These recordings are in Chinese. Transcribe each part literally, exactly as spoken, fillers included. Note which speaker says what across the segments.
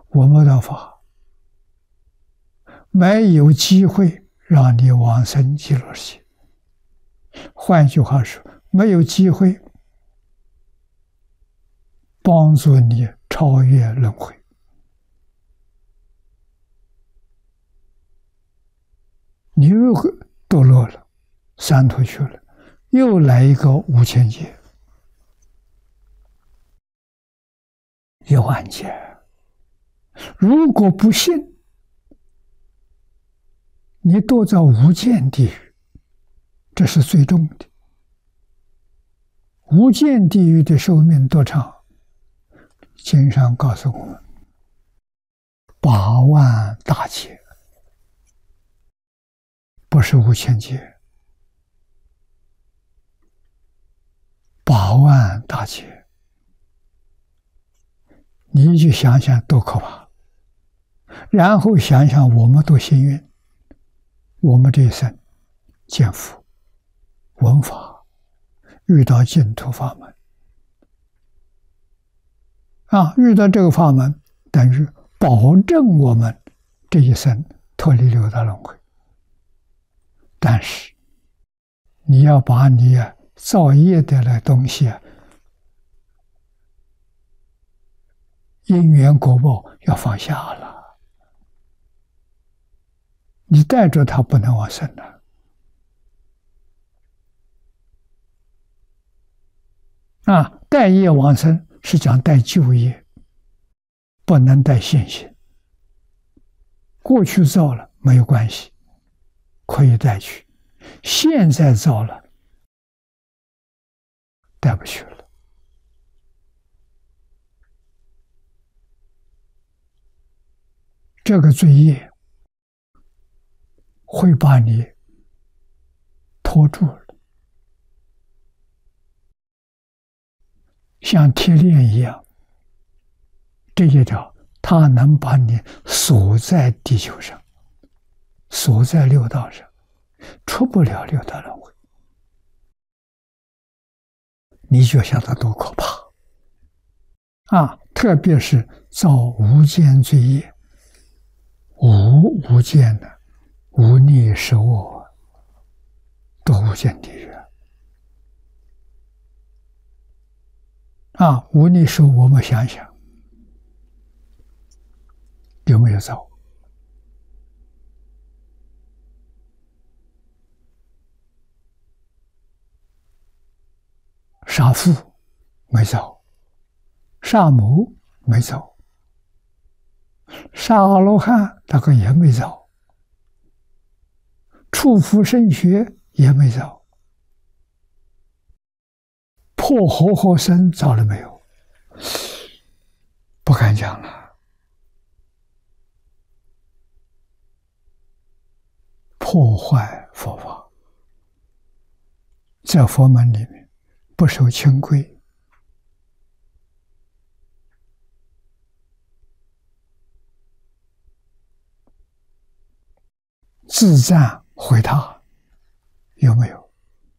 Speaker 1: 我们的法没有机会让你往生极乐世界。换句话说，没有机会帮助你超越轮回。你又堕落了，三途去了，又来一个无间劫，一万劫。如果不信，你堕在无间地狱，这是最重的。无间地狱的寿命多长？经上告诉我们，八万大劫，不是无千劫，八万大劫。你去想想多可怕！然后想想我们多幸运，我们这一生见佛闻法，遇到净土法门啊，遇到这个法门，等于保证我们这一生脱离六道轮回。但是你要把你造业的那东西啊，因缘果报要放下了，你带着它不能往生的。啊，带业往生是讲带旧业，不能带现行。过去造了没有关系，可以带去；现在造了，带不去了。这个罪业会把你拖住了，像铁链一样，这一条它能把你锁在地球上，锁在六道上，出不了六道轮回。你就晓得多可怕啊！特别是造无间罪业，无无间的无逆是我，多无间地狱啊！无逆是我们想想有没有造？杀父没造，杀母没造，杀阿罗汉大概也没造，触夫生学也没造，破活活生造了没有？不敢讲了。破坏佛法，在佛门里面不守清规，自赞毁他，有没有？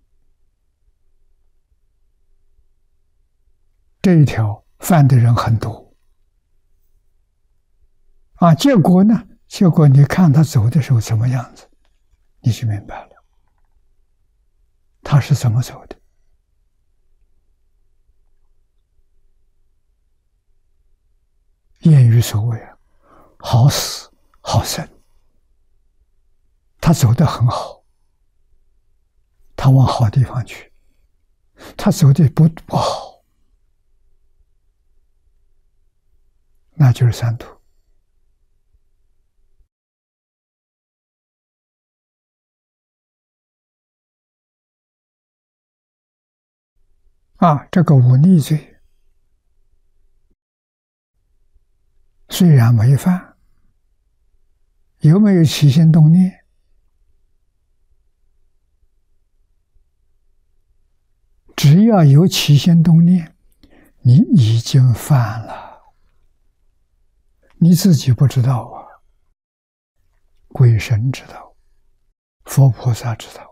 Speaker 1: 这一条犯的人很多啊，结果呢？结果你看他走的时候什么样子，你就明白了，他是怎么走的。谚语所谓啊，好死好生，他走得很好，他往好地方去，他走的不不好，那就是三途。啊，这个忤逆罪虽然没犯，有没有起心动念？只要有起心动念，你已经犯了，你自己不知道啊，鬼神知道，佛菩萨知道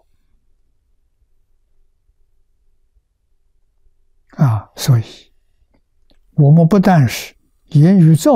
Speaker 1: 啊，所以我们不但是言语造